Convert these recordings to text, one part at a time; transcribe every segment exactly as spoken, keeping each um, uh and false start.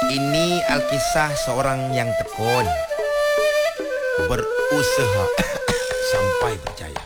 Ini Alkisah seorang yang tekun, berusaha sampai berjaya.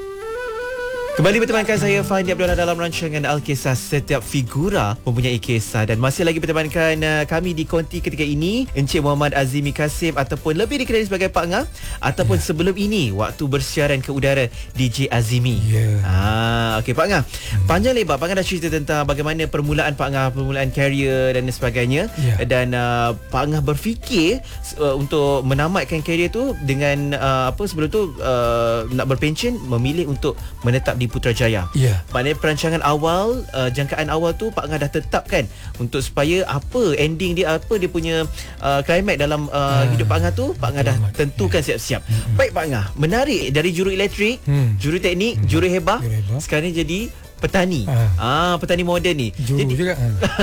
Kembali bertemankan saya Fandi Abdullah dalam rancangan Alkisah. Setiap figura mempunyai kisah, dan masih lagi bertemankan uh, kami di konti ketika ini Encik Muhammad Azimi Kasim, ataupun lebih dikenali sebagai Pak Ngah, ataupun yeah. sebelum ini waktu bersiaran ke udara D J Azimi. Ya. Yeah. Ah, okey Pak Ngah. Hmm. Panjang lebar Pak Ngah dah cerita tentang bagaimana permulaan Pak Ngah, permulaan karier dan sebagainya. Yeah. Dan uh, Pak Ngah berfikir uh, untuk menamatkan karier tu dengan uh, apa sebelum tu uh, nak berpencen, memilih untuk menetap di Putrajaya. Ya. Yeah. Maknanya perancangan awal, uh, jangkaan awal tu Pak Ngah dah tetapkan untuk supaya apa ending dia, apa dia punya uh, climax dalam uh, uh, hidup Pak Ngah tu, Pak Ngah dah tentukan yeah. siap-siap. Mm-hmm. Baik Pak Ngah, menarik dari juru elektrik, mm. juru teknik, mm. juru hebah, sekarang jadi petani. Ah, ah petani moden ni. Juru jadi, juga.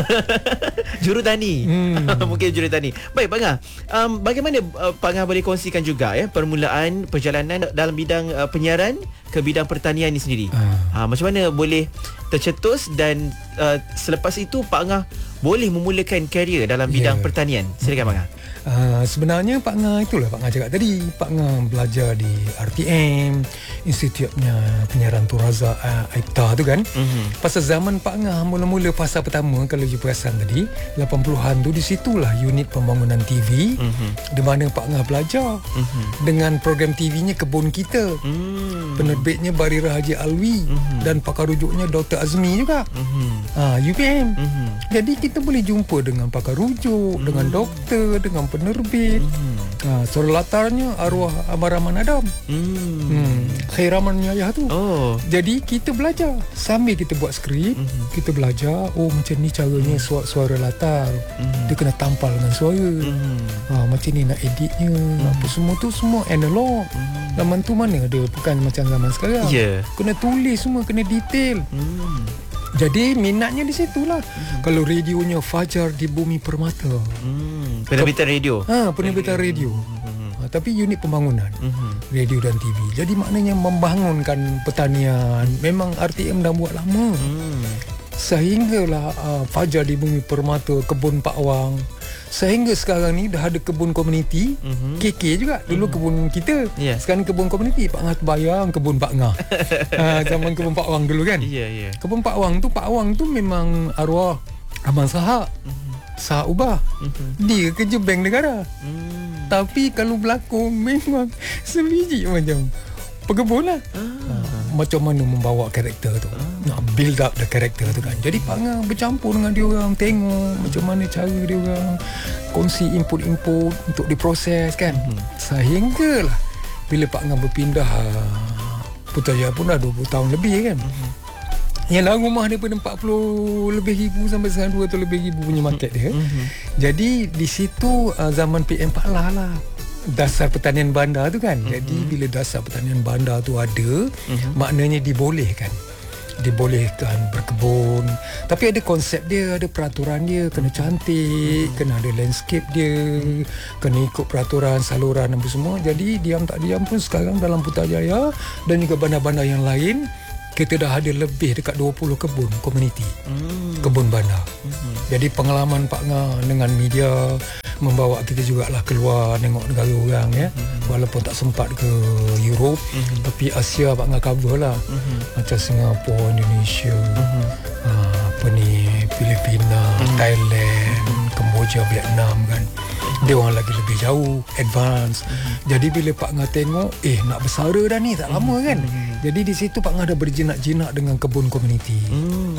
Juru tani. Hmm. Mungkin juru tani. Baik Pak Ngah, um, bagaimana uh, Pak Ngah boleh kongsikan juga ya permulaan perjalanan dalam bidang uh, penyiaran ke bidang pertanian ni sendiri. Ah. Ha, macam mana boleh tercetus, dan uh, selepas itu Pak Ngah boleh memulakan karier dalam bidang yeah. pertanian. Silakan Pak Ngah. Uh, sebenarnya Pak Ngah itulah Pak Ngah cakap tadi. Pak Ngah belajar di R T M, Institutnya Penyiaran Tun Razak uh, A I P T A tu kan. Mm-hmm. Pasal zaman Pak Ngah mula-mula fasa pertama, kalau you perasan tadi lapan puluhan tu, di situlah unit pembangunan T V, mm-hmm. di mana Pak Ngah belajar, mm-hmm. dengan program T V-nya Kebun Kita. Mm-hmm. Penerbitnya Barira Haji Alwi, mm-hmm. dan pakar rujuknya Doktor Azmi juga. Mm-hmm. uh, U P M. Mm-hmm. Jadi kita boleh jumpa dengan pakar rujuk, mm-hmm. dengan doktor, dengan penerbit. Mm-hmm. uh, Suara latarnya arwah Abang Rahman Adam, mm-hmm. hmm, Khair Rahman Yayah tu. Oh. Jadi kita belajar sambil kita buat skrip, mm-hmm. kita belajar, oh macam ni caranya suara, suara latar, mm-hmm. dia kena tampal dengan suara, mm-hmm. uh, macam ni nak editnya, mm-hmm. apa semua tu semua analog. Mm-hmm. Zaman tu mana ada, bukan macam zaman sekarang. Yeah. Kena tulis semua, kena detail. Mm. Jadi minatnya di situlah. Hmm. Kalau radionya Fajar di Bumi Permata. Hmm. Penerbitan radio. Ha, penerbitan radio. Hmm. Ha, tapi unit pembangunan. Hmm. Radio dan T V. Jadi maknanya membangunkan pertanian. Memang R T M dah buat lama. Hmm. Sehinggalah uh, Fajar di Bumi Permata, Kebun Pak Wang. Sehingga sekarang ni dah ada kebun komuniti, mm-hmm. K K juga. Dulu mm-hmm. kebun kita, yeah. sekarang kebun komuniti. Pak Ngah terbayang kebun Pak Ngah. ha, Zaman kebun Pak Wang dulu kan. yeah, yeah. Kebun Pak Wang tu, Pak Wang tu memang arwah Abang Sahak, mm-hmm. Sahak Ubah, mm-hmm. Dia kerja bank negara. mm. Tapi kalau berlakon memang sebiji macam pekebun lah. ah. ha, Macam mana membawa karakter tu, ah. nak build up the karakter tu kan. Jadi Pak Ngah bercampur dengan dia orang, tengok macam mana cara dia orang kongsi input-input untuk diproses kan. hmm. Sehinggalah bila Pak Ngah berpindah Putrajaya pun dah dua puluh tahun lebih kan. hmm. Yang dalam rumah dia pun empat puluh lebih ribu sampai sekarang dua ratus lebih ribu punya market dia. hmm. Jadi di situ uh, zaman P M Pak Lah lah, dasar pertanian bandar tu kan. Mm-hmm. Jadi bila dasar pertanian bandar tu ada, mm-hmm. maknanya dibolehkan. Dibolehkan berkebun. Tapi ada konsep dia, ada peraturan dia, kena cantik, mm-hmm. kena ada landscape dia, kena ikut peraturan, saluran apa semua. Jadi diam tak diam pun sekarang dalam Putrajaya dan juga bandar-bandar yang lain, kita dah ada lebih dekat dua puluh kebun komuniti. Mm. Kebun bandar. Mm-hmm. Jadi pengalaman Pak Ngah dengan media membawa kita jugalah keluar tengok negara orang ya. Mm-hmm. Walaupun tak sempat ke Europe, mm-hmm. tapi Asia Pak Ngah cover lah. Mm-hmm. Macam Singapura, Indonesia, mm-hmm. uh, apa ni, Filipina, mm-hmm. Thailand, mm-hmm. Kemboja, Vietnam kan. Dia orang lagi lebih jauh, advance. Mm-hmm. Jadi bila Pak Ngah tengok, eh nak bersara dah ni, tak lama kan. Mm-hmm. Jadi di situ Pak Ngah dah berjinak-jinak dengan kebun komuniti. Mm.